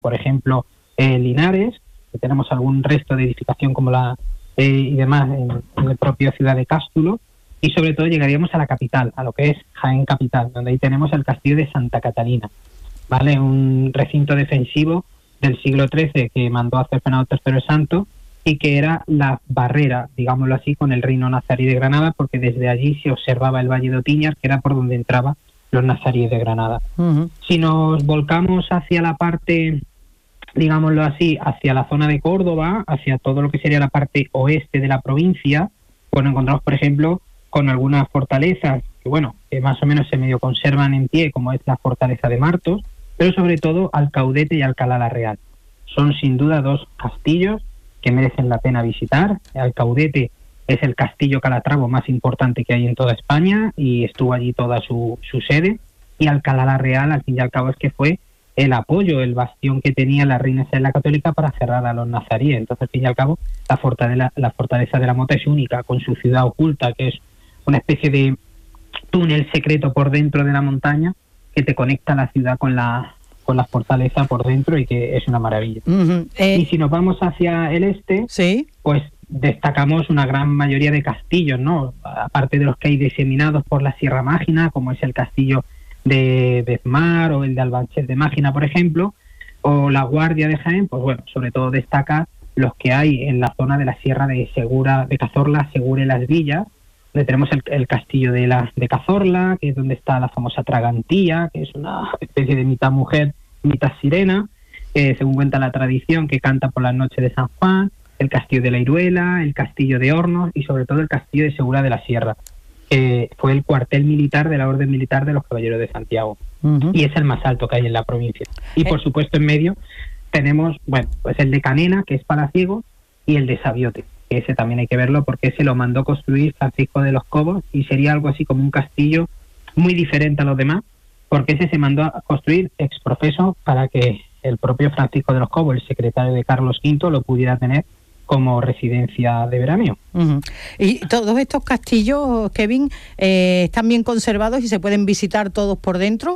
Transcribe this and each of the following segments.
por ejemplo, Linares, que tenemos algún resto de edificación como y demás en la propia ciudad de Cástulo, y sobre todo llegaríamos a la capital, a lo que es Jaén capital, donde ahí tenemos el castillo de Santa Catalina, ¿vale? Un recinto defensivo del siglo XIII que mandó a hacer Fernando III el Santo, y que era la barrera, digámoslo así, con el reino nazarí de Granada, porque desde allí se observaba el Valle de Otiñar, que era por donde entraban los nazaríes de Granada. Uh-huh. Si nos volcamos hacia la parte, digámoslo así, hacia la zona de Córdoba, hacia todo lo que sería la parte oeste de la provincia, pues nos encontramos, por ejemplo, con algunas fortalezas que más o menos se medio conservan en pie, como es la fortaleza de Martos, pero sobre todo Alcaudete y Alcalá la Real. Son sin duda dos castillos que merecen la pena visitar. Alcaudete es el castillo calatravo más importante que hay en toda España y estuvo allí toda su sede, y Alcalá la Real, al fin y al cabo, es que fue el apoyo, el bastión que tenía la reina Isabel Católica para cerrar a los nazaríes. Entonces, al fin y al cabo, la fortaleza de la Mota es única, con su ciudad oculta, que es una especie de túnel secreto por dentro de la montaña que te conecta la ciudad con la fortaleza por dentro, y que es una maravilla. Uh-huh. Y si nos vamos hacia el este, ¿sí?, pues destacamos una gran mayoría de castillos, ¿no? Aparte de los que hay diseminados por la Sierra Mágina, como es el castillo de Bezmar o el de Albanchel de Mágina, por ejemplo, o la Guardia de Jaén, pues bueno, sobre todo destaca los que hay en la zona de la Sierra de Cazorla, Segura y Las Villas, donde tenemos el castillo de Cazorla, que es donde está la famosa Tragantía, que es una especie de mitad mujer, mitad sirena, según cuenta la tradición, que canta por las noches de San Juan, el castillo de la Iruela, el castillo de Hornos y sobre todo el castillo de Segura de la Sierra, que fue el cuartel militar de la Orden Militar de los Caballeros de Santiago. Uh-huh. Y es el más alto que hay en la provincia. Y por supuesto en medio tenemos, pues el de Canena, que es palaciego, y el de Sabiote, que ese también hay que verlo porque ese lo mandó construir Francisco de los Cobos, y sería algo así como un castillo muy diferente a los demás, porque ese se mandó a construir ex profeso para que el propio Francisco de los Cobos, el secretario de Carlos V, lo pudiera tener como residencia de veraneo. Uh-huh. Y todos estos castillos, Kevin, ¿están bien conservados y se pueden visitar todos por dentro?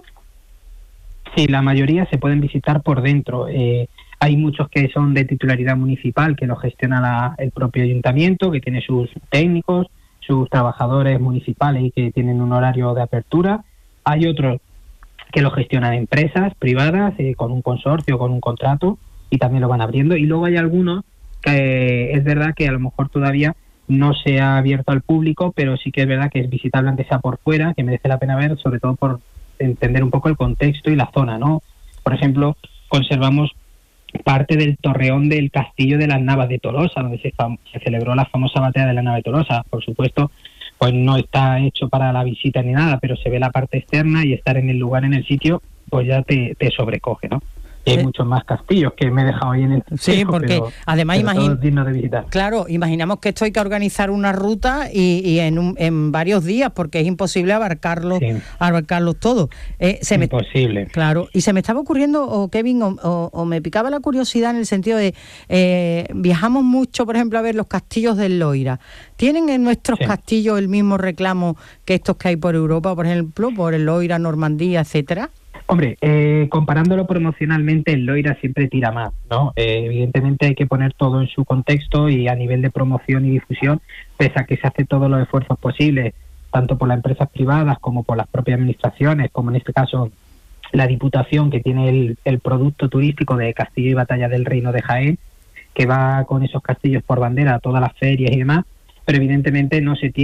Sí, la mayoría se pueden visitar por dentro. Hay muchos que son de titularidad municipal, que lo gestiona el propio ayuntamiento, que tiene sus técnicos, sus trabajadores municipales y que tienen un horario de apertura. Hay otros que lo gestionan empresas privadas, con un consorcio, con un contrato, y también lo van abriendo. Y luego hay algunos que es verdad que a lo mejor todavía no se ha abierto al público, pero sí que es verdad que es visitable aunque sea por fuera, que merece la pena ver, sobre todo por entender un poco el contexto y la zona, ¿no? Por ejemplo, conservamos parte del torreón del castillo de las Navas de Tolosa, donde se celebró la famosa batalla de la Nava de Tolosa. Por supuesto, pues no está hecho para la visita ni nada, pero se ve la parte externa, y estar en el lugar, en el sitio, pues ya te sobrecoge, ¿no? Y hay muchos más castillos que me he dejado ahí en el consejo, sí, porque además todos dignos de visitar. Claro, imaginamos que esto hay que organizar una ruta y en varios días, porque es imposible abarcarlos todos. Imposible. Claro, y se me estaba ocurriendo, Kevin, o me picaba la curiosidad en el sentido de viajamos mucho, por ejemplo, a ver los castillos del Loira. ¿Tienen en nuestros castillos el mismo reclamo que estos que hay por Europa, por ejemplo, por el Loira, Normandía, etcétera? Hombre, comparándolo promocionalmente, el Loira siempre tira más, ¿no? Evidentemente hay que poner todo en su contexto, y a nivel de promoción y difusión, pese a que se hace todos los esfuerzos posibles, tanto por las empresas privadas como por las propias administraciones, como en este caso la Diputación, que tiene el producto turístico de Castillo y Batalla del Reino de Jaén, que va con esos castillos por bandera a todas las ferias y demás, pero evidentemente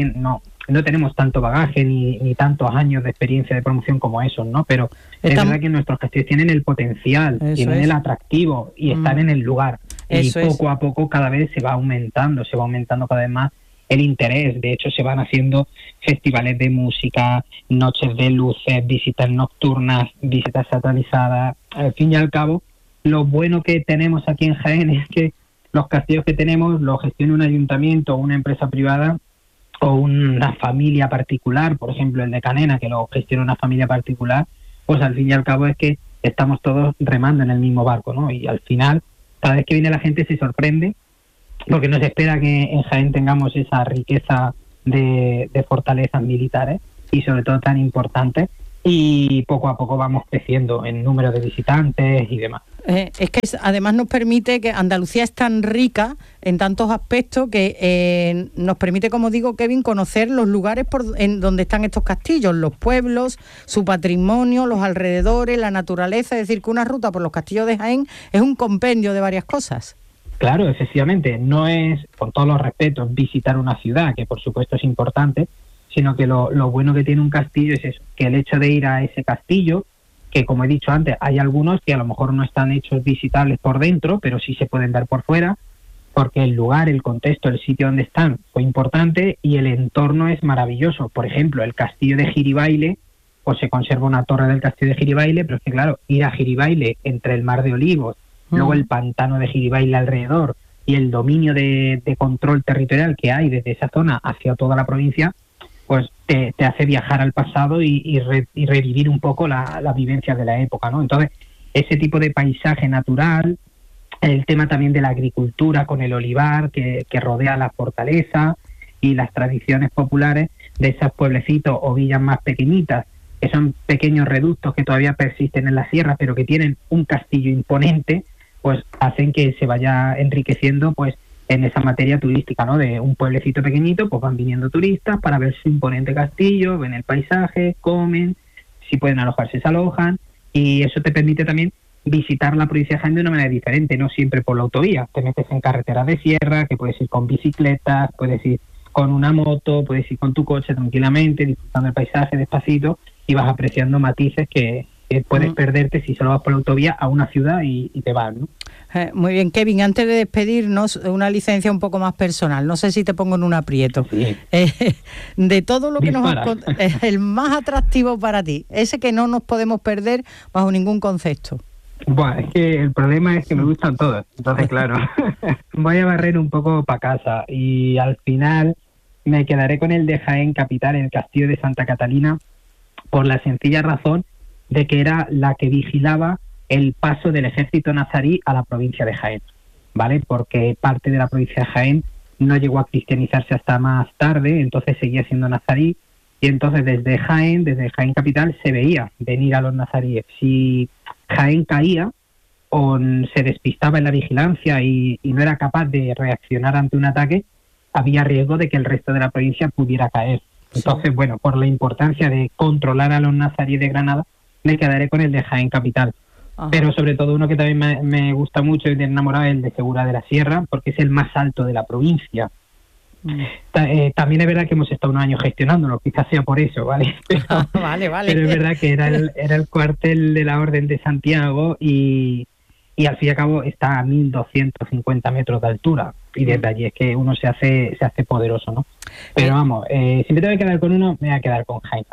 no tenemos tanto bagaje ni tantos años de experiencia de promoción como esos, ¿no? Pero es verdad que nuestros castillos tienen el potencial, tienen el atractivo y están en el lugar. Y poco a poco cada vez se va aumentando cada vez más el interés. De hecho, se van haciendo festivales de música, noches de luces, visitas nocturnas, visitas satanizadas. Al fin y al cabo, lo bueno que tenemos aquí en Jaén es que los castillos que tenemos los gestiona un ayuntamiento o una empresa privada, o una familia particular, por ejemplo el de Canena, que lo gestiona una familia particular, pues al fin y al cabo es que estamos todos remando en el mismo barco, ¿no? Y al final, cada vez que viene la gente se sorprende, porque no se espera que en Jaén tengamos esa riqueza de fortalezas militares, y sobre todo tan importantes, y poco a poco vamos creciendo en número de visitantes y demás. Es que además nos permite, que Andalucía es tan rica en tantos aspectos que nos permite, como digo, Kevin, conocer los lugares en donde están estos castillos, los pueblos, su patrimonio, los alrededores, la naturaleza. Es decir, que una ruta por los castillos de Jaén es un compendio de varias cosas. Claro, efectivamente, no es, con todos los respetos, visitar una ciudad, que por supuesto es importante, sino que lo bueno que tiene un castillo es eso, que el hecho de ir a ese castillo, que como he dicho antes, hay algunos que a lo mejor no están hechos visitables por dentro, pero sí se pueden ver por fuera, porque el lugar, el contexto, el sitio donde están fue importante y el entorno es maravilloso. Por ejemplo, el castillo de Giribaile, pues se conserva una torre del castillo de Giribaile, pero es que claro, ir a Giribaile entre el Mar de Olivos, luego el pantano de Giribaile alrededor y el dominio de control territorial que hay desde esa zona hacia toda la provincia, pues te hace viajar al pasado y revivir un poco la vivencia de la época, ¿no? Entonces, ese tipo de paisaje natural, el tema también de la agricultura con el olivar que rodea la fortaleza y las tradiciones populares de esos pueblecitos o villas más pequeñitas, que son pequeños reductos que todavía persisten en la sierra, pero que tienen un castillo imponente, pues hacen que se vaya enriqueciendo, pues, en esa materia turística, ¿no? De un pueblecito pequeñito, pues van viniendo turistas para ver su imponente castillo, ven el paisaje, comen, si pueden alojarse se alojan, y eso te permite también visitar la provincia de Jaén de una manera diferente, no siempre por la autovía. Te metes en carreteras de sierra, que puedes ir con bicicletas, puedes ir con una moto, puedes ir con tu coche tranquilamente, disfrutando el paisaje despacito, y vas apreciando matices que puedes perderte si solo vas por la autovía a una ciudad y te vas, ¿no? Muy bien, Kevin, antes de despedirnos, una licencia un poco más personal, no sé si te pongo en un aprieto. Sí. De todo lo que nos has contado, el más atractivo para ti, ese que no nos podemos perder bajo ningún concepto. Bueno, es que el problema es que me gustan todos, entonces claro, voy a barrer un poco para casa y al final me quedaré con el de Jaén capital, el castillo de Santa Catalina, por la sencilla razón de que era la que vigilaba el paso del ejército nazarí a la provincia de Jaén, ¿vale? Porque parte de la provincia de Jaén no llegó a cristianizarse hasta más tarde, entonces seguía siendo nazarí, y entonces desde Jaén capital, se veía venir a los nazaríes. Si Jaén caía o se despistaba en la vigilancia y no era capaz de reaccionar ante un ataque, había riesgo de que el resto de la provincia pudiera caer. Entonces, bueno, por la importancia de controlar a los nazaríes de Granada, me quedaré con el de Jaén capital. Ajá. Pero sobre todo uno que también me gusta mucho y me he enamorado es el de Segura de la Sierra, porque es el más alto de la provincia. También es verdad que hemos estado unos años gestionándolo, quizás sea por eso, ¿vale? Pero, vale. Pero es verdad que era el cuartel de la Orden de Santiago y al fin y al cabo está a 1.250 metros de altura, y desde allí es que uno se hace poderoso, ¿no? Pero vamos, si me tengo que quedar con uno, me voy a quedar con Jaén.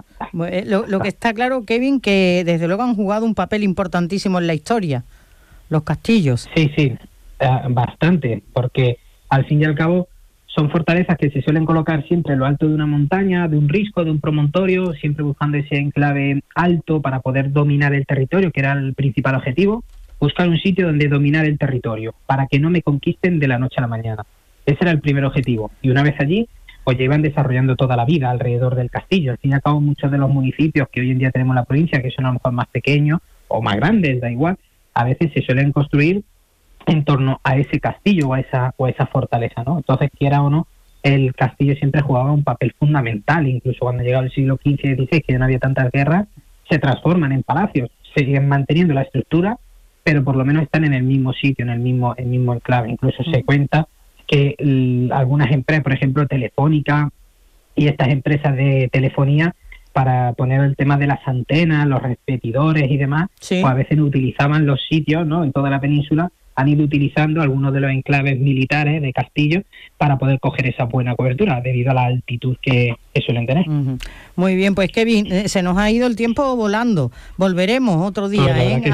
Lo que está claro, Kevin, que desde luego han jugado un papel importantísimo en la historia, los castillos. Sí, bastante, porque al fin y al cabo son fortalezas que se suelen colocar siempre en lo alto de una montaña, de un risco, de un promontorio, siempre buscando ese enclave alto para poder dominar el territorio, que era el principal objetivo. Buscar un sitio donde dominar el territorio, para que no me conquisten de la noche a la mañana. Ese era el primer objetivo. Y una vez allí, pues ya iban desarrollando toda la vida alrededor del castillo. Al fin y al cabo, muchos de los municipios que hoy en día tenemos en la provincia, que son a lo mejor más pequeños o más grandes, da igual, a veces se suelen construir en torno a ese castillo o a esa fortaleza, ¿no? Entonces, quiera o no, el castillo siempre jugaba un papel fundamental. Incluso cuando llegaba el siglo XV y XVI, que ya no había tantas guerras, se transforman en palacios, siguen manteniendo la estructura, pero por lo menos están en el mismo sitio, en el mismo enclave. Incluso se cuenta que algunas empresas, por ejemplo Telefónica y estas empresas de telefonía, para poner el tema de las antenas, los repetidores y demás, pues a veces utilizaban los sitios, ¿no? En toda la península han ido utilizando algunos de los enclaves militares de castillos para poder coger esa buena cobertura debido a la altitud que suelen tener. Muy bien, pues Kevin, se nos ha ido el tiempo volando. Volveremos otro día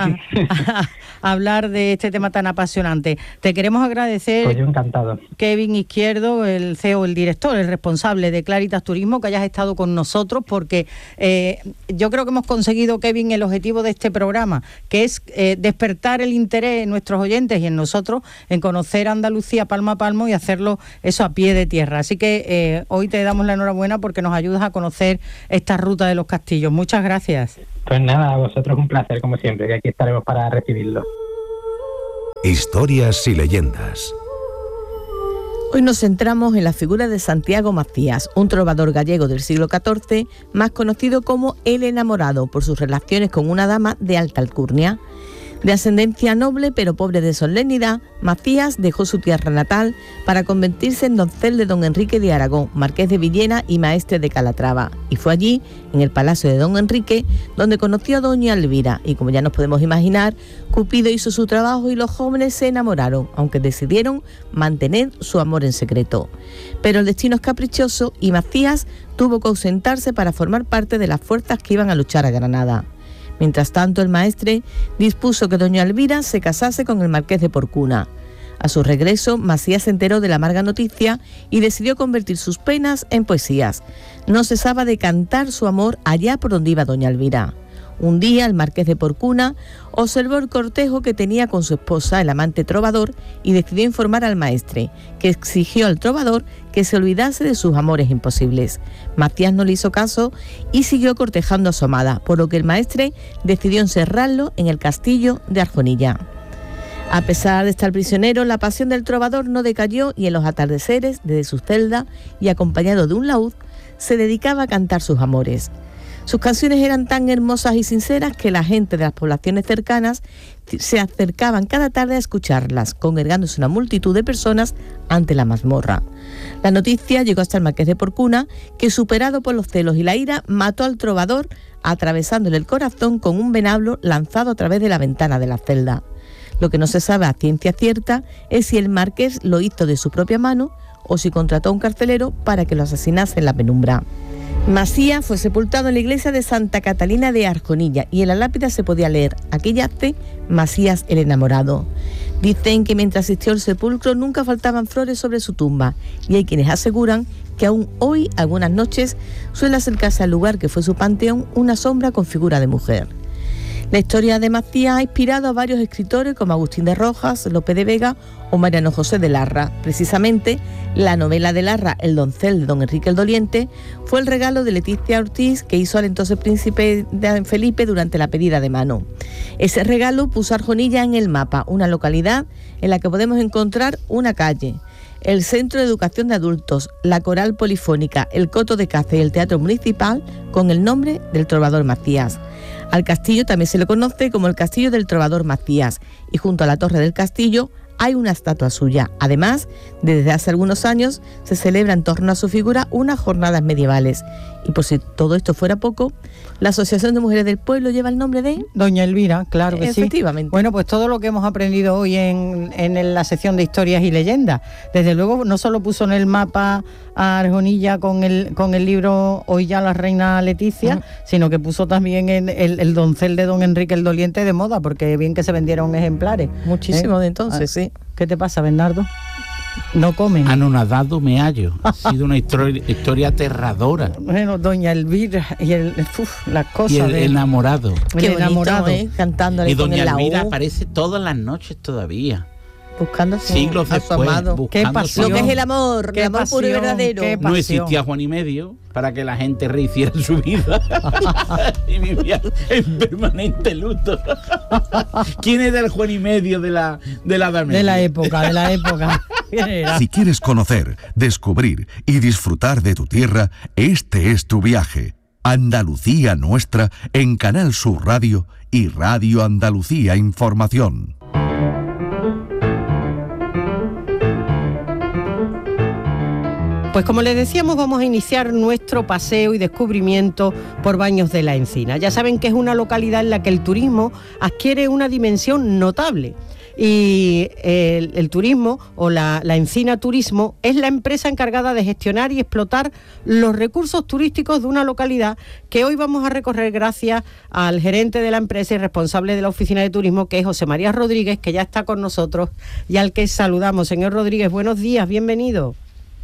a hablar de este tema tan apasionante. Te queremos agradecer, pues yo encantado, Kevin Izquierdo, el CEO, el director, el responsable de Claritas Turismo, que hayas estado con nosotros, porque yo creo que hemos conseguido, Kevin, el objetivo de este programa, que es despertar el interés en nuestros oyentes oyentes y en nosotros en conocer Andalucía palmo a palmo y hacerlo eso a pie de tierra. Así que hoy te damos la enhorabuena porque nos ayudas a conocer esta ruta de los castillos. Muchas gracias. Pues nada, a vosotros un placer como siempre, que aquí estaremos para recibirlo. Historias y leyendas. Hoy nos centramos en la figura de Santiago Macías, un trovador gallego del siglo XIV, más conocido como el Enamorado por sus relaciones con una dama de alta alcurnia. De ascendencia noble pero pobre de solemnidad, Macías dejó su tierra natal para convertirse en doncel de don Enrique de Aragón, marqués de Villena y maestre de Calatrava. Y fue allí, en el palacio de don Enrique, donde conoció a doña Elvira. Y como ya nos podemos imaginar, Cupido hizo su trabajo y los jóvenes se enamoraron, aunque decidieron mantener su amor en secreto. Pero el destino es caprichoso y Macías tuvo que ausentarse para formar parte de las fuerzas que iban a luchar a Granada. Mientras tanto, el maestre dispuso que doña Elvira se casase con el marqués de Porcuna. A su regreso, Macías se enteró de la amarga noticia y decidió convertir sus penas en poesías. No cesaba de cantar su amor allá por donde iba doña Elvira. Un día, el marqués de Porcuna observó el cortejo que tenía con su esposa, el amante trovador, y decidió informar al maestre, que exigió al trovador que se olvidase de sus amores imposibles. Macías no le hizo caso y siguió cortejando a su amada, por lo que el maestre decidió encerrarlo en el castillo de Arjonilla. A pesar de estar prisionero, la pasión del trovador no decayó y en los atardeceres, desde su celda y acompañado de un laúd, se dedicaba a cantar sus amores. Sus canciones eran tan hermosas y sinceras que la gente de las poblaciones cercanas se acercaban cada tarde a escucharlas, congregándose una multitud de personas ante la mazmorra. La noticia llegó hasta el marqués de Porcuna, que superado por los celos y la ira, mató al trovador atravesándole el corazón con un venablo lanzado a través de la ventana de la celda. Lo que no se sabe a ciencia cierta es si el marqués lo hizo de su propia mano o si contrató a un carcelero para que lo asesinase en la penumbra. Macías fue sepultado en la iglesia de Santa Catalina de Arjonilla y en la lápida se podía leer: aquí yace Macías el Enamorado. Dicen que mientras asistió al sepulcro nunca faltaban flores sobre su tumba y hay quienes aseguran que aún hoy, algunas noches, suele acercarse al lugar que fue su panteón una sombra con figura de mujer. La historia de Macías ha inspirado a varios escritores como Agustín de Rojas, Lope de Vega o Mariano José de Larra. Precisamente, la novela de Larra, El doncel de don Enrique el Doliente, fue el regalo de Leticia Ortiz que hizo al entonces príncipe Felipe durante la pedida de mano. Ese regalo puso a Arjonilla en el mapa, una localidad en la que podemos encontrar una calle, el Centro de Educación de Adultos, la Coral Polifónica, el Coto de Caza y el Teatro Municipal con el nombre del trovador Macías. Al castillo también se le conoce como el Castillo del Trovador Macías y junto a la torre del castillo hay una estatua suya. Además, desde hace algunos años se celebra en torno a su figura unas jornadas medievales. Y por si todo esto fuera poco, la Asociación de Mujeres del Pueblo lleva el nombre de doña Elvira, claro que sí. Efectivamente. Bueno, pues todo lo que hemos aprendido hoy en la sección de historias y leyendas. Desde luego, no solo puso en el mapa a Arjonilla con el libro Hoy ya la reina Leticia, sino que puso también el doncel de don Enrique el Doliente de moda, porque bien que se vendieron ejemplares. Muchísimo de entonces, sí. ¿Qué te pasa, Bernardo? No comen. Anonadado me hallo. Ha sido una historia aterradora. Bueno, doña Elvira y las cosas y el enamorado. Qué el enamorado, cantándole y doña con el Elvira laúd, aparece todas las noches todavía. buscando siglos a después, su amado. Qué pasión. Lo que es el amor puro y verdadero. No existía Juan y Medio para que la gente rehiciera su vida y vivía en permanente luto. ¿Quién era el Juan y Medio de la Edad Media? De la época. Si quieres conocer, descubrir y disfrutar de tu tierra, este es tu viaje. Andalucía Nuestra en Canal Sur Radio y Radio Andalucía Información. Pues como les decíamos, vamos a iniciar nuestro paseo y descubrimiento por Baños de la Encina. Ya saben que es una localidad en la que el turismo adquiere una dimensión notable. Y el turismo o la Encina Turismo es la empresa encargada de gestionar y explotar los recursos turísticos de una localidad que hoy vamos a recorrer gracias al gerente de la empresa y responsable de la oficina de turismo, que es José María Rodríguez, que ya está con nosotros y al que saludamos. Señor Rodríguez, buenos días, bienvenido.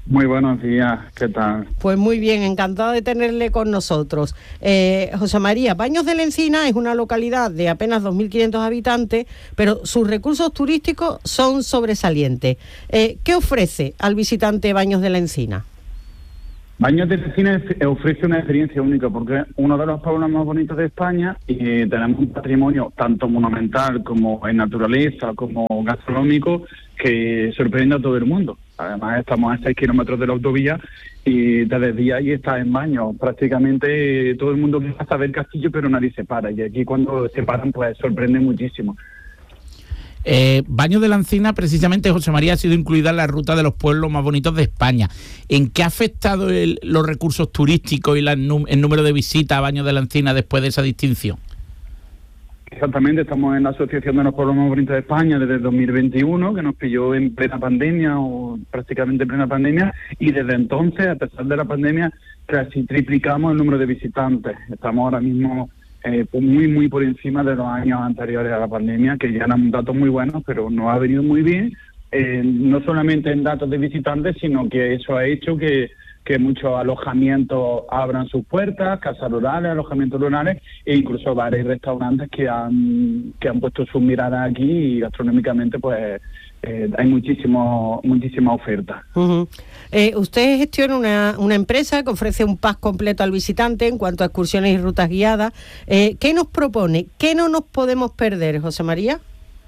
Muy buenos días, ¿qué tal? Pues muy bien, encantado de tenerle con nosotros. José María, Baños de la Encina es una localidad de apenas 2.500 habitantes, pero sus recursos turísticos son sobresalientes. ¿Qué ofrece al visitante Baños de la Encina? Baños de la Encina ofrece una experiencia única porque es uno de los pueblos más bonitos de España y tenemos un patrimonio tanto monumental como en naturaleza, como gastronómico, que sorprende a todo el mundo. Además estamos a 6 kilómetros de la autovía y desde día ahí está en Baños. Prácticamente todo el mundo pasa a ver el castillo, pero nadie se para. Y aquí cuando se paran, pues sorprende muchísimo. Baños de la Encina, precisamente, José María, ha sido incluida en la ruta de los pueblos más bonitos de España. ¿En qué ha afectado los recursos turísticos y el número de visitas a Baños de la Encina después de esa distinción? Exactamente, estamos en la Asociación de los Pueblos Más Bonitos de España desde 2021, que nos pilló en plena pandemia o prácticamente en plena pandemia, y desde entonces, a pesar de la pandemia, casi triplicamos el número de visitantes. Estamos ahora mismo muy por encima de los años anteriores a la pandemia, que ya eran datos muy buenos, pero nos ha venido muy bien, no solamente en datos de visitantes, sino que eso ha hecho que muchos alojamientos abran sus puertas, casas rurales, alojamientos rurales e incluso bares y restaurantes que han puesto sus miradas aquí y gastronómicamente pues hay muchísima oferta. Uh-huh. Usted gestiona una empresa que ofrece un pack completo al visitante en cuanto a excursiones y rutas guiadas. ¿Qué nos propone? ¿Qué no nos podemos perder, José María?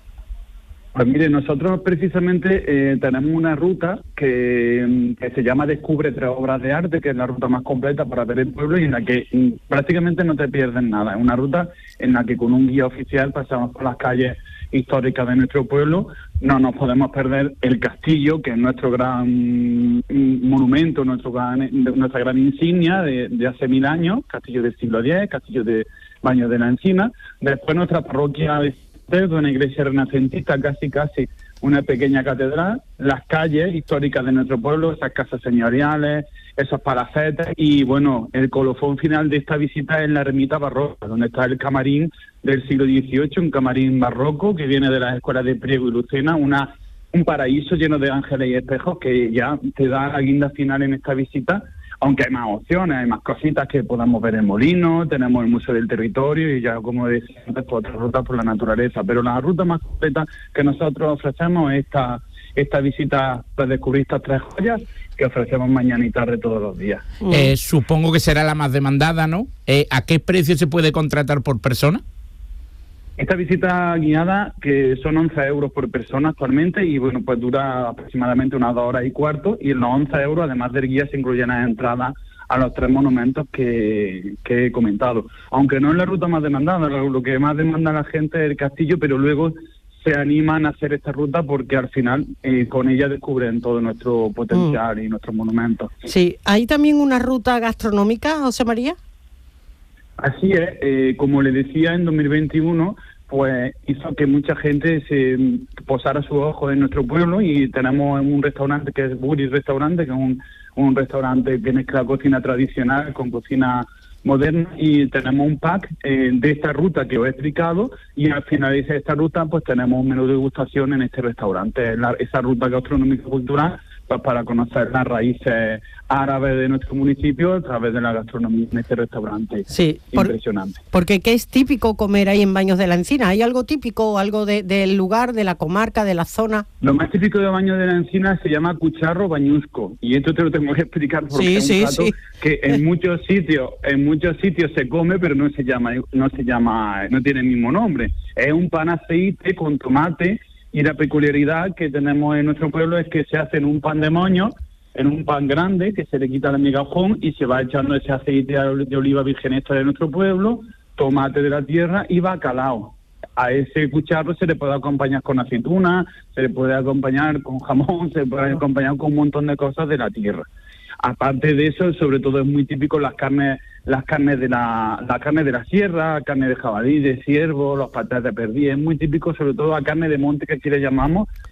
Pues mire, nosotros precisamente tenemos una ruta que se llama Descubre 3 obras de arte, que es la ruta más completa para ver el pueblo y en la que prácticamente no te pierdes nada. Es una ruta en la que con un guía oficial pasamos por las calles históricas de nuestro pueblo. No nos podemos perder el castillo, que es nuestro gran monumento, nuestra gran insignia de hace 1000 años, castillo del siglo X, castillo de Baños de la Encina. Después nuestra parroquia de una iglesia renacentista, casi una pequeña catedral, las calles históricas de nuestro pueblo, esas casas señoriales, esos palacetes y bueno, el colofón final de esta visita es la ermita barroca, donde está el camarín del siglo XVIII, un camarín barroco que viene de las escuelas de Priego y Lucena, un paraíso lleno de ángeles y espejos que ya te da la guinda final en esta visita. Aunque hay más opciones, hay más cositas que podamos ver en Molino, tenemos el Museo del Territorio y ya, como decía antes, pues, otras rutas por la naturaleza. Pero la ruta más completa que nosotros ofrecemos es esta visita para descubrir estas 3 joyas que ofrecemos mañana y tarde todos los días. Supongo que será la más demandada, ¿no? ¿A qué precio se puede contratar por persona? Esta visita guiada, que son 11 euros por persona actualmente, y bueno, pues dura aproximadamente unas 2 horas y cuarto, y en los 11 euros, además del guía, se incluyen las entradas a los 3 monumentos que he comentado. Aunque no es la ruta más demandada, lo que más demanda la gente es el castillo, pero luego se animan a hacer esta ruta porque al final con ella descubren todo nuestro potencial y nuestros monumentos. Sí, ¿hay también una ruta gastronómica, José María? Así es, como le decía, en 2021 pues hizo que mucha gente se posara sus ojos en nuestro pueblo y tenemos un restaurante que es Buri Restaurante, que es un restaurante que mezcla cocina tradicional con cocina moderna y tenemos un pack de esta ruta que os he explicado y al finalizar esta ruta pues tenemos un menú de degustación en este restaurante, esa ruta gastronómica cultural pues para conocer las raíces árabes de nuestro municipio a través de la gastronomía en este restaurante. Sí, impresionante. Porque ¿qué es típico comer ahí en Baños de la Encina? ¿Hay algo típico, algo del lugar, de la comarca, de la zona? Lo más típico de Baños de la Encina se llama cucharro bañusco y esto te lo tengo que explicar porque es un plato que en muchos sitios se come pero no tiene el mismo nombre. Es un pan aceite con tomate. Y la peculiaridad que tenemos en nuestro pueblo es que se hace en un pan de moño, en un pan grande, que se le quita el migajón y se va echando ese aceite de oliva virgen extra de nuestro pueblo, tomate de la tierra y bacalao. A ese cucharro se le puede acompañar con aceituna, se le puede acompañar con jamón, se le puede acompañar con un montón de cosas de la tierra. Aparte de eso, sobre todo es muy típico las carnes de la sierra, carne de jabalí, de ciervo, los patatas de perdiz, es muy típico sobre todo la carne de monte que aquí le llamamos,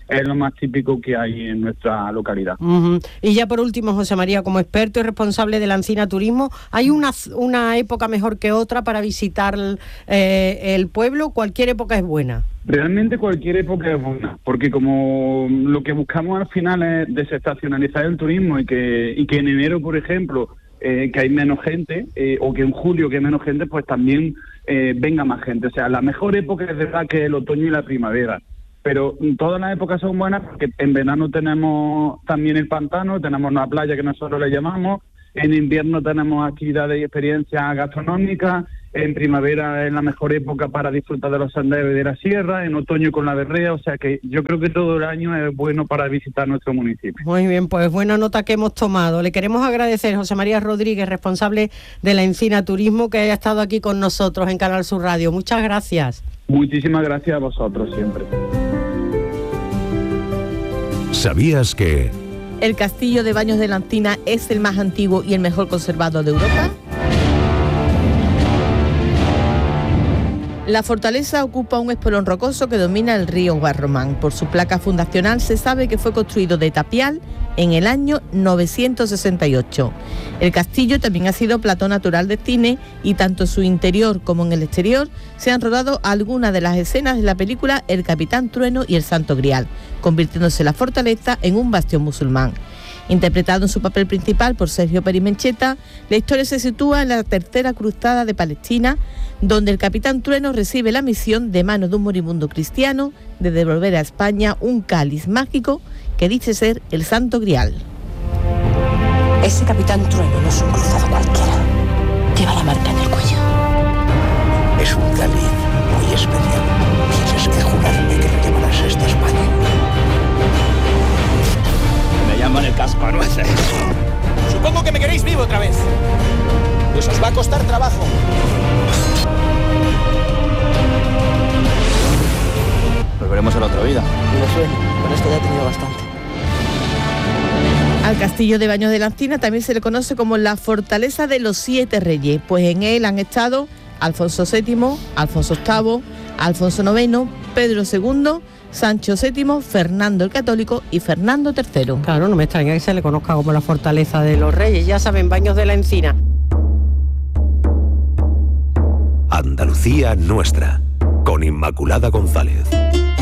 es lo más típico que hay en nuestra localidad. Y ya por último, José María, como experto y responsable de la Encina Turismo, ¿hay una época mejor que otra para visitar el pueblo? ¿Cualquier época es buena? Realmente cualquier época es buena, porque como lo que buscamos al final es desestacionalizar el turismo y que en enero, por ejemplo, que hay menos gente, o que en julio que hay menos gente, pues también venga más gente. O sea, la mejor época es verdad que el otoño y la primavera, pero todas las épocas son buenas porque en verano tenemos también el pantano, tenemos una playa que nosotros le llamamos, en invierno tenemos actividades y experiencias gastronómicas, en primavera es la mejor época para disfrutar de los senderos y de la sierra, en otoño con la berrea, o sea que yo creo que todo el año es bueno para visitar nuestro municipio. Muy bien, pues buena nota que hemos tomado. Le queremos agradecer, José María Rodríguez, responsable de la Encina Turismo, que haya estado aquí con nosotros en Canal Sur Radio. Muchas gracias. Muchísimas gracias a vosotros siempre. ¿Sabías que el castillo de Baños de la Encina es el más antiguo y el mejor conservado de Europa? La fortaleza ocupa un espolón rocoso que domina el río Guarromán. Por su placa fundacional se sabe que fue construido de tapial en el año 968. El castillo también ha sido plató natural de cine y tanto en su interior como en el exterior se han rodado algunas de las escenas de la película El Capitán Trueno y el Santo Grial, convirtiéndose la fortaleza en un bastión musulmán. Interpretado en su papel principal por Sergio Perimencheta, la historia se sitúa en la Tercera Cruzada de Palestina, donde el Capitán Trueno recibe la misión de manos de un moribundo cristiano de devolver a España un cáliz mágico que dice ser el Santo Grial. Ese Capitán Trueno no es un cruzado cualquiera. Lleva la marca en el cuello. Es un cáliz muy especial. Tienes que jurarme que lo llevarás hasta España. Me llaman el cascanueces. Supongo que me queréis vivo otra vez. Pues os va a costar trabajo. Volveremos a la otra vida. Y lo sueño, con esto ya he tenido bastante. Al castillo de Baños de la Encina también se le conoce como la Fortaleza de los Siete Reyes, pues en él han estado Alfonso VII, Alfonso VIII, Alfonso IX, Pedro II, Sancho VII, Fernando el Católico y Fernando III. Claro, no me extraña que se le conozca como la Fortaleza de los Reyes. Ya saben, Baños de la Encina. Andalucía Nuestra, con Inmaculada González.